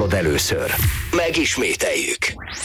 hallod először. Megismételjük.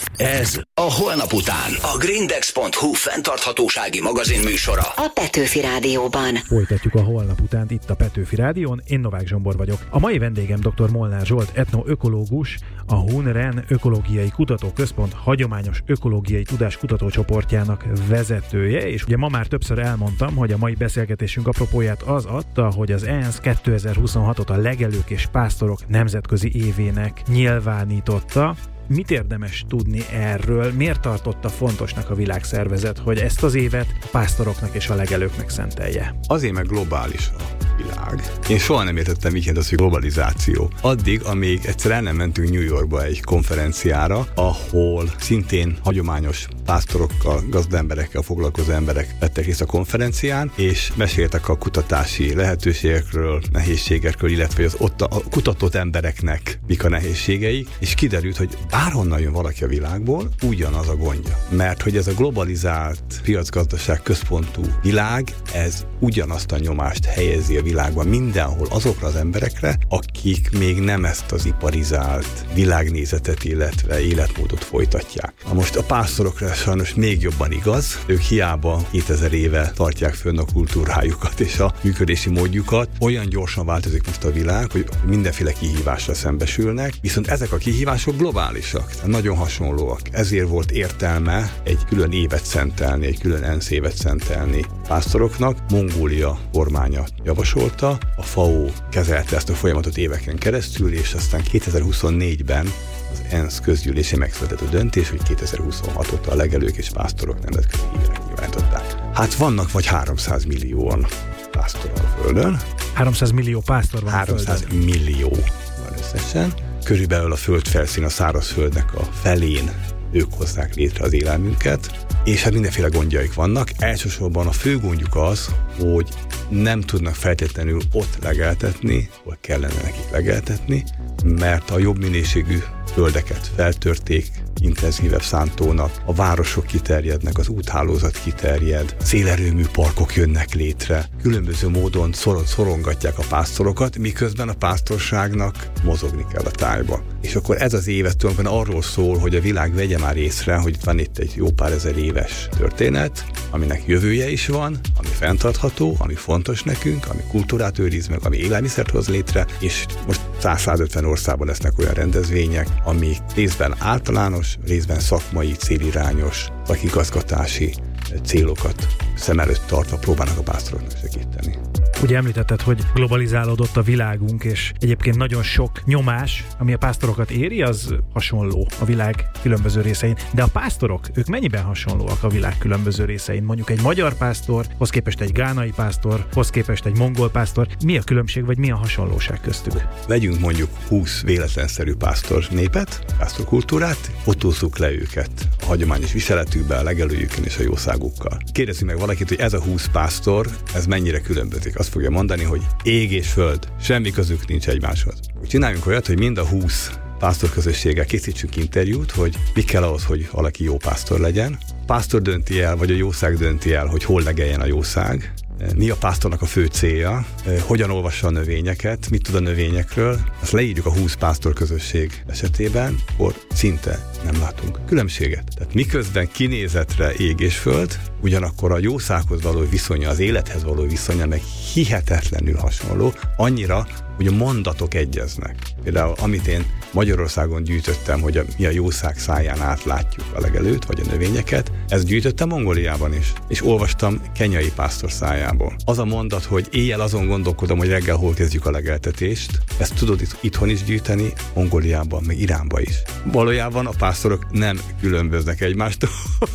Ez a Holnap után. A Grindex.hu fenntarthatósági magazin műsora. A Petőfi Rádióban. Folytatjuk a Holnap utánt itt a Petőfi Rádión. Én Novák Zsombor vagyok. A mai vendégem dr. Molnár Zsolt, etnoökológus, a Hun-Ren Ökológiai Kutatóközpont hagyományos ökológiai tudáskutatócsoportjának vezetője, és ugye ma már többször elmondtam, hogy a mai beszélgetésünk apropóját az adta, hogy az ENSZ 2026-ot a legelők és pásztorok nemzetközi évének nyilvánította. Mit érdemes tudni erről? Miért tartotta fontosnak a világszervezet, hogy ezt az évet a pásztoroknak és a legelőknek szentelje? Azért, mert globális a világ. Én soha nem értettem, így az, hogy globalizáció. Addig, amíg egyszer el nem mentünk New Yorkba egy konferenciára, ahol szintén hagyományos pásztorokkal, gazdaemberekkel foglalkozó emberek vettek részt a konferencián, és meséltek a kutatási lehetőségekről, nehézségekről, illetve az ott a kutatott embereknek mik a nehézségei, és kiderült, hogy bárhonnan jön valaki a világból, ugyanaz a gondja. Mert hogy ez a globalizált piacgazdaság központú világ, ez ugyanazt a nyomást helyezi a világban mindenhol azokra az emberekre, akik még nem ezt az iparizált világnézetet, illetve életmódot folytatják. Na most a pásztorokra sajnos még jobban igaz, ők hiába 2000 éve tartják fönn a kultúrájukat és a működési módjukat, olyan gyorsan változik most a világ, hogy mindenféle kihívással szembesülnek, viszont ezek a kihívások globálisak, nagyon hasonlóak. Ezért volt értelme egy külön évet szentelni, egy külön ENSZ évet szentelni pásztoroknak. Mongólia kormánya javasolta, a FAO kezelte ezt a folyamatot éveken keresztül, és aztán 2024-ben az ENSZ közgyűlésén megszületett a döntés, hogy 2026-ot a legelők és pásztorok nemzetközi évének nyilvánították. Hát vannak vagy 300 millióan pásztor a Földön. 300 millió pásztor van 300 millió van összesen. Körülbelül a földfelszín, a szárazföldnek a felén ők hozzák létre az élelmünket, és hát mindenféle gondjaik vannak. Elsősorban a fő gondjuk az, hogy nem tudnak feltétlenül ott legeltetni, hol kellene nekik legeltetni, mert a jobb minőségű földeket feltörték, intenzívebb szántónak, a városok kiterjednek, az úthálózat kiterjed, szélerőmű parkok jönnek létre, különböző módon szorongatják a pásztorokat, miközben a pásztorságnak mozogni kell a tájba. És akkor ez az évet tulajdonképpen arról szól, hogy a világ vegye már észre, hogy van itt egy jó pár ezer éves történet, aminek jövője is van, ami fenntartható, ami fontos nekünk, ami kultúrát őriz meg, ami élelmiszert hoz létre, és most 150 országban lesznek olyan rendezvények, ami részben általános, részben szakmai, célirányos, szakigazgatási célokat szem előtt tartva próbálnak a pásztoroknak segíteni. Ugye említetted, hogy globalizálódott a világunk, és egyébként nagyon sok nyomás, ami a pásztorokat éri, az hasonló a világ különböző részein. De a pásztorok, ők mennyiben hasonlóak a világ különböző részein? Mondjuk egy magyar pásztorhoz képest egy gánai pásztorhoz képest egy mongol pásztor. Mi a különbség, vagy mi a hasonlóság köztük? Vegyünk mondjuk 20 véletlenszerű pásztor népet, pásztorkultúrát, fotózzuk le őket a hagyományos viseletükben, a legelőjükön és a jószágukkal. Kérdezzük meg valakit, hogy ez a 20 pásztor, ez mennyire különbözik. Azt fogja mondani, hogy ég és föld, semmi közük nincs egymáshoz. Csináljunk olyat, hogy mind a 20 pásztorközösséggel készítsünk interjút, hogy mi kell ahhoz, hogy valaki jó pásztor legyen. A pásztor dönti el, vagy a jószág dönti el, hogy hol legeljen a jószág. Mi a pásztornak a fő célja, hogyan olvassa a növényeket, mit tud a növényekről. Azt leírjuk a 20 pásztor közösség esetében, akkor szinte nem látunk különbséget. Tehát miközben kinézetre ég és föld, ugyanakkor a jószághoz való viszonya, az élethez való viszonya meg hihetetlenül hasonló, annyira, hogy a mondatok egyeznek. Például amit én Magyarországon gyűjtöttem, hogy mi a jószág száján átlátjuk a legelőt, vagy a növényeket, ezt gyűjtöttem Mongóliában is, és olvastam kenyai pásztor szájából. Az a mondat, hogy éjjel azon gondolkodom, hogy reggel hol kezdjük a legeltetést, ezt tudod itthon is gyűjteni, Mongóliában, meg Iránban is. Valójában a pásztorok nem különböznek egymástól,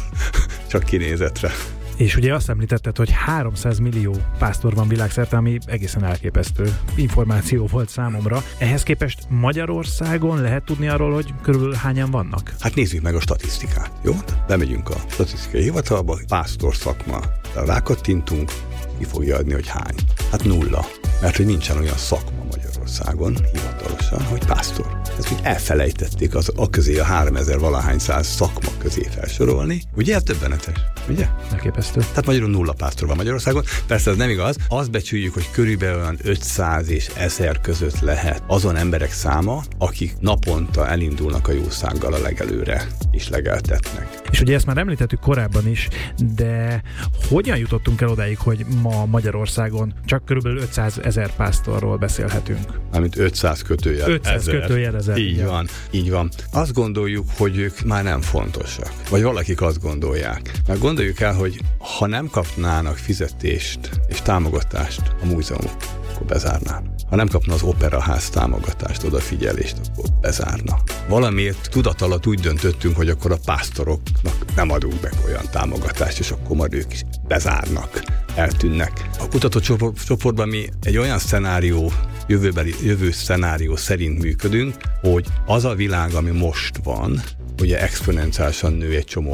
csak kinézetre. És ugye azt említetted, hogy 300 millió pásztor van világszerte, ami egészen elképesztő információ volt számomra. Ehhez képest Magyarországon lehet tudni arról, hogy körülbelül hányan vannak? Hát nézzük meg a statisztikát, jó? Bemegyünk a statisztikai hivatalba, pásztor szakma, rákattintunk, ki fogja adni, hogy hány. Hát 0, mert hogy nincsen olyan szakma Magyarországon. Magyarországon hivatalosan, hogy pásztor. Ezt úgy elfelejtették a közé, a 3000 száz szakma közé felsorolni. Ugye ez döbbenetes, ugye? Elképesztő. Tehát magyarul 0 pásztor van Magyarországon. Persze ez nem igaz. Azt becsüljük, hogy körülbelül olyan 500 és 1000 között lehet azon emberek száma, akik naponta elindulnak a jószággal a legelőre és legeltetnek. És ugye ezt már említettük korábban is, de hogyan jutottunk el odáig, hogy ma Magyarországon csak körülbelül 500 000 pásztorról beszélhetünk? Mármint 500 kötőjel 500 kötőjel 1000. Így van. Azt gondoljuk, hogy ők már nem fontosak. Vagy valakik azt gondolják. Mert gondoljuk el, hogy ha nem kapnának fizetést és támogatást a múzeumok, akkor bezárnának. Ha nem kapna az operaház támogatást, odafigyelést, akkor bezárna. Valamiért tudat alatt úgy döntöttünk, hogy akkor a pásztoroknak nem adunk be olyan támogatást, és akkor majd ők is bezárnak, eltűnnek. A kutatócsoportban mi egy olyan jövő szenárió szerint működünk, hogy az a világ, ami most van, ugye exponenciálisan nő egy csomó